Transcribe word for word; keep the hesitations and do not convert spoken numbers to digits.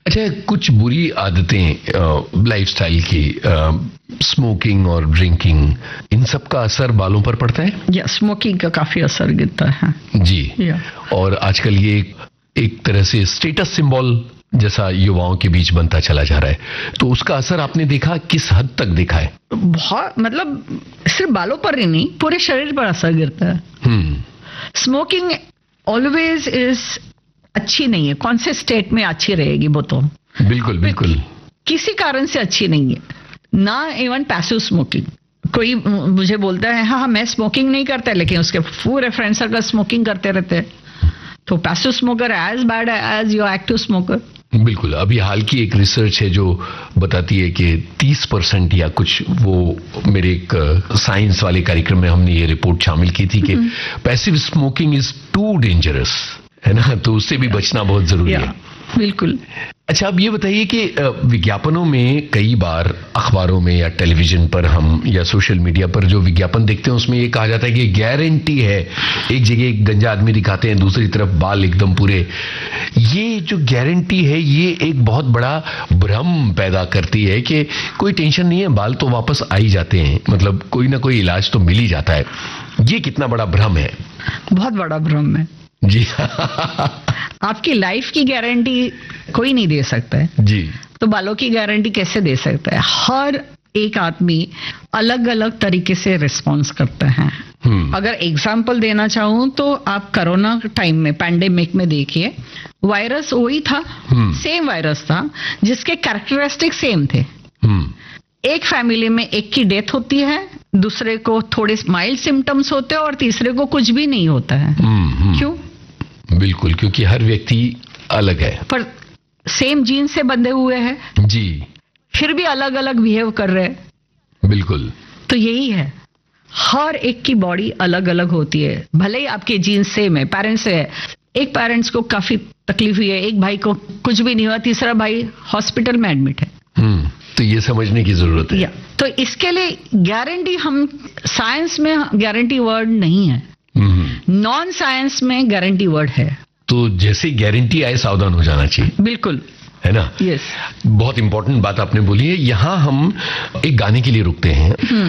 अच्छा, कुछ बुरी आदतें लाइफस्टाइल की, स्मोकिंग और ड्रिंकिंग, इन सब का असर बालों पर पड़ता है? या स्मोकिंग का काफी असर गिरता है जी। या। और आजकल ये एक तरह से स्टेटस सिंबल जैसा युवाओं के बीच बनता चला जा रहा है, तो उसका असर आपने देखा, किस हद तक देखा है? बहुत, मतलब सिर्फ बालों पर ही नहीं, पूरे शरीर पर असर गिरता है। हम्म। स्मोकिंग ऑलवेज इज अच्छी नहीं है। कौन से स्टेट में अच्छी रहेगी वो तो बिल्कुल बिल्कुल किसी कारण से अच्छी नहीं है ना। इवन पैसिव स्मोकिंग, कोई मुझे बोलता है हाँ मैं स्मोकिंग नहीं करता, लेकिन उसके पूरे फ्रेंड सर्कल स्मोकिंग करते रहते हैं, तो passive smoker as bad as your active smoker. बिल्कुल। अभी हाल की एक रिसर्च है जो बताती है कि तीस परसेंट या कुछ, वो मेरे एक साइंस वाले कार्यक्रम में हमने ये रिपोर्ट शामिल की थी कि passive smoking is too dangerous, है ना, तो उससे भी बचना बहुत जरूरी है। बिल्कुल। अच्छा, अब ये बताइए कि विज्ञापनों में कई बार अखबारों में या टेलीविजन पर हम या सोशल मीडिया पर जो विज्ञापन देखते हैं उसमें ये कहा जाता है कि गारंटी है, एक जगह एक गंजा आदमी दिखाते हैं, दूसरी तरफ बाल एकदम पूरे। ये जो गारंटी है ये एक बहुत बड़ा भ्रम पैदा करती है कि कोई टेंशन नहीं है, बाल तो वापस आ ही जाते हैं, मतलब कोई ना कोई इलाज तो मिल ही जाता है। ये कितना बड़ा भ्रम है? बहुत बड़ा भ्रम है जी। आपकी लाइफ की गारंटी कोई नहीं दे सकता है जी, तो बालों की गारंटी कैसे दे सकता है? हर एक आदमी अलग अलग तरीके से रिस्पॉन्स करता है। अगर एग्जाम्पल देना चाहूं तो आप कोरोना टाइम में, पैंडेमिक में देखिए, वायरस वही था, सेम वायरस था जिसके कैरेक्टरिस्टिक सेम थे। एक फैमिली में एक की डेथ होती है, दूसरे को थोड़े माइल्ड सिम्टम्स होते हैं और तीसरे को कुछ भी नहीं होता है। क्यों? बिल्कुल, क्योंकि हर व्यक्ति अलग है, पर सेम जीन से बंधे हुए हैं जी, फिर भी अलग अलग बिहेव कर रहे हैं। बिल्कुल। तो यही है, हर एक की बॉडी अलग अलग होती है, भले ही आपके जीन सेम है, पेरेंट्स से है। एक पेरेंट्स को काफी तकलीफ हुई है, एक भाई को कुछ भी नहीं हुआ, तीसरा भाई हॉस्पिटल में एडमिट है। हम्म तो ये समझने की जरूरत है। या, तो इसके लिए गारंटी, हम साइंस में गारंटी वर्ड नहीं है, नॉन साइंस में गारंटी वर्ड है। तो जैसे गारंटी आए सावधान हो जाना चाहिए। बिल्कुल, है ना? यस। बहुत इंपॉर्टेंट बात आपने बोली है। यहाँ हम एक गाने के लिए रुकते हैं।